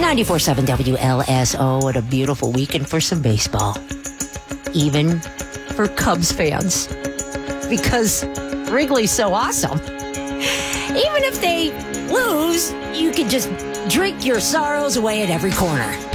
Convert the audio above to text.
94.7 WLSO. What a beautiful weekend for some baseball. Even for Cubs fans. Because Wrigley's so awesome. Even if they lose, you can just drink your sorrows away at every corner.